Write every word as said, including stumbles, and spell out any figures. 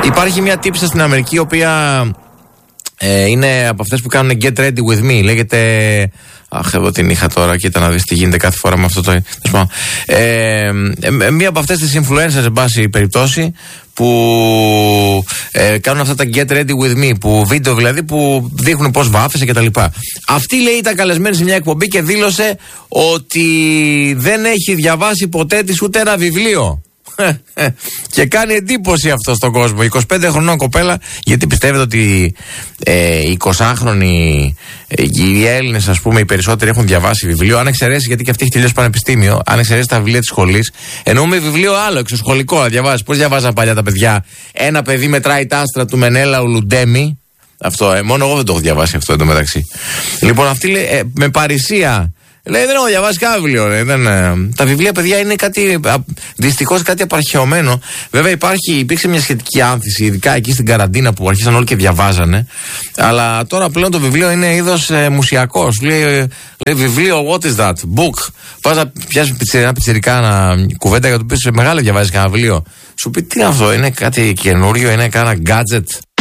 Υπάρχει μια τύψα στην Αμερική, η οποία ε, είναι από αυτές που κάνουν Get Ready With Me. Λέγεται. Αχ, εγώ την είχα τώρα, κοίτα να δεις τι γίνεται κάθε φορά με αυτό το. Ε, ε, μία από αυτές τις influencers, εν πάση περιπτώσει, που ε, κάνουν αυτά τα Get Ready With Me, που βίντεο δηλαδή που δείχνουν πώς βάφεσαι κτλ. Αυτή, λέει, ήταν καλεσμένη σε μια εκπομπή και δήλωσε ότι δεν έχει διαβάσει ποτέ της ούτε ένα βιβλίο. Και κάνει εντύπωση αυτό στον κόσμο. είκοσι πέντε χρονών κοπέλα, γιατί πιστεύετε ότι ε, οι εικοσάχρονοι, ε, οι Έλληνες, ας πούμε, οι περισσότεροι έχουν διαβάσει βιβλίο? Αν εξαιρέσει, γιατί και αυτή έχει τελειώσει πανεπιστήμιο, αν εξαιρέσει τα βιβλία της σχολής, εννοούμε βιβλίο άλλο, εξωσχολικό να διαβάσει. Πώς διαβάζαν παλιά τα παιδιά? Ένα παιδί μετράει τα άστρα του Μενέλαου Λουντέμι. Αυτό, ε, μόνο εγώ δεν το έχω διαβάσει αυτό εντωμεταξύ. Λοιπόν, αυτή λέει, ε, με παρησία. Λέει, δεν έχω διαβάσει κανένα βιβλίο. Λέει, δεν, ε, τα βιβλία, παιδιά, είναι κάτι, δυστυχώς, κάτι απαρχαιωμένο. Βέβαια, υπάρχει, υπήρξε μια σχετική άνθηση, ειδικά εκεί στην καραντίνα που αρχίσαν όλοι και διαβάζανε. Αλλά τώρα πλέον το βιβλίο είναι είδος ε, μουσιακός. Λέει, λέει βιβλίο, what is that? Book. Πας να πιάσεις ένα πιτσιρικά ένα κουβέντα για το πεις, μεγάλο, διαβάζεις κανένα βιβλίο. Σου πει, τι είναι αυτό? Είναι κάτι καινούριο? Είναι κανένα gadget?